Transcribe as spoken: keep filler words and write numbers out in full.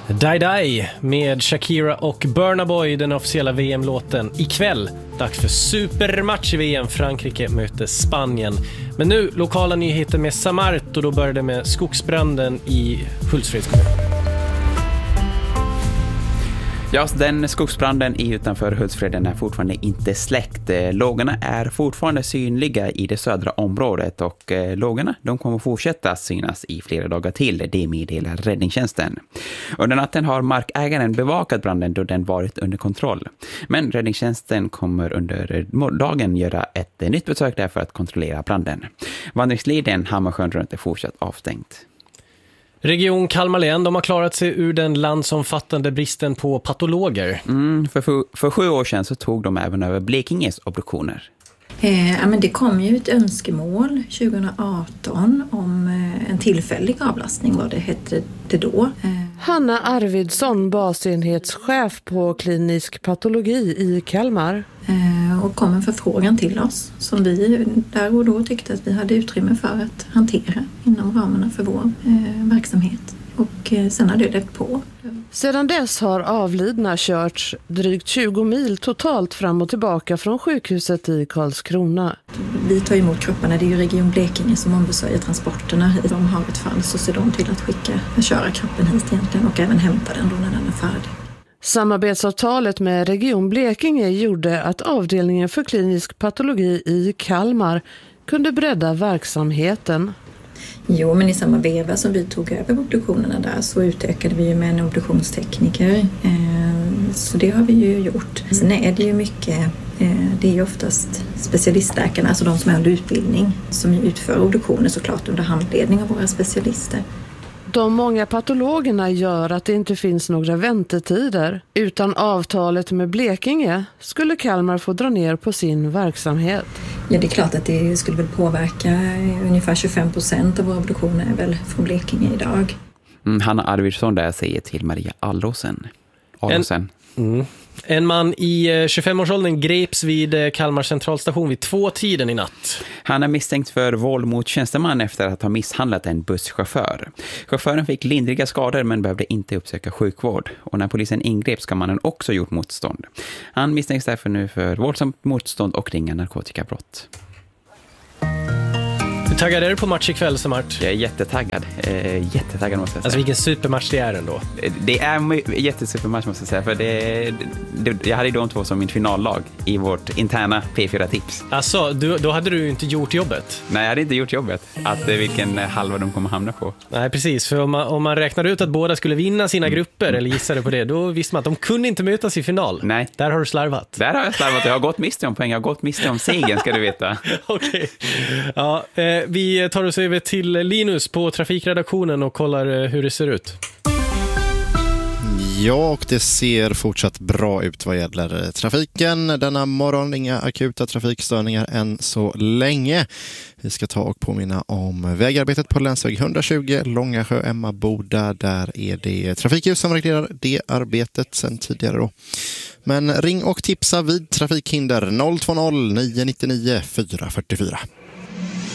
Die Die med Shakira och Burna Boy, den officiella V M-låten. Ikväll, dags för supermatch i V M. Frankrike möter Spanien. Men nu, lokala nyheter med Samart, och då började med skogsbranden i Hultsfreds kommun. Ja, den skogsbranden i utanför Hultsfreden är fortfarande inte släckt. Lågorna är fortfarande synliga i det södra området, och lågorna de kommer fortsätta synas i flera dagar till, det meddelar räddningstjänsten. Under natten har markägaren bevakat branden då den varit under kontroll. Men räddningstjänsten kommer under dagen göra ett nytt besök där för att kontrollera branden. Vandringsleden Hammarsjön runt är fortsatt avstängt. Region Kalmar län, de har klarat sig ur den landsomfattande bristen på patologer. Mm, för, för, för sju år sedan så tog de även över Blekinges obduktioner. Eh, ja, men det kom ju ett önskemål tjugo arton om eh, en tillfällig avlastning, vad det hette det då. Eh. Hanna Arvidsson, basenhetschef på klinisk patologi i Kalmar. Eh, och kom en förfrågan till oss som vi där och då tyckte att vi hade utrymme för att hantera inom ramarna för vår eh, verksamhet. Och eh, sen har det lett på. Sedan dess har avlidna körts drygt tjugo mil totalt fram och tillbaka från sjukhuset i Karlskrona. Vi tar emot kropparna, det är ju Region Blekinge som ombesörjer transporterna hit. De har ett fall så ser de till att skicka, köra kroppen hit egentligen och även hämta den då när den är färdig. Samarbetsavtalet med Region Blekinge gjorde att avdelningen för klinisk patologi i Kalmar kunde bredda verksamheten. Jo, men i samma veva som vi tog över obduktionerna där så utökade vi ju med en obduktionstekniker. Så det har vi ju gjort. Sen är det ju mycket, det är ju oftast specialistläkarna, alltså de som är under utbildning, som utför obduktioner såklart under handledning av våra specialister. De många patologerna gör att det inte finns några väntetider. Utan avtalet med Blekinge skulle Kalmar få dra ner på sin verksamhet. Ja, det är klart att det skulle väl påverka ungefär tjugofem procent av våra obduktioner är väl från Blekinge idag. Mm, Hanna Arvidsson där säger till Maria Allåsen. Allåsen. En, mm. en man i tjugofem-årsåldern greps vid Kalmar centralstation vid två tiden i natt. Han är misstänkt för våld mot tjänsteman efter att ha misshandlat en busschaufför. Chauffören fick lindriga skador men behövde inte uppsöka sjukvård. Och när polisen ingrep ska mannen också gjort motstånd. Han misstänks därför nu för våldsamt motstånd och ringa narkotikabrott. Hur taggad är du på match ikväll, Samart? Jag är jättetaggad. Eh, jättetaggad måste jag säga. Alltså vilken supermatch det är ändå. Det är en jättesupermatch måste jag säga. För det, det, jag hade de två som min finallag i vårt interna P fyra-tips. Alltså, du, då hade du inte gjort jobbet. Nej, jag hade inte gjort jobbet. Att vilken halva de kommer hamna på. Nej, precis. För om man, om man räknar ut att båda skulle vinna sina grupper, eller gissade på det, då visste man att de kunde inte mötas i final. Nej. Där har du slarvat. Där har jag slarvat. Jag har gått miste om poäng. Jag har gått miste om segern, ska du veta. Okej. Okay. Ja, eh, vi tar oss över till Linus på trafikredaktionen och kollar hur det ser ut. Ja, och det ser fortsatt bra ut vad gäller trafiken. Denna morgon inga akuta trafikstörningar än så länge. Vi ska ta och påminna om vägarbetet på länsväg etthundratjugo Långasjö-Emmaboda. Där är det trafikljus som reglerar det arbetet sedan tidigare då. Men ring och tipsa vid trafikhinder noll två noll nio nio nio fyra fyra fyra.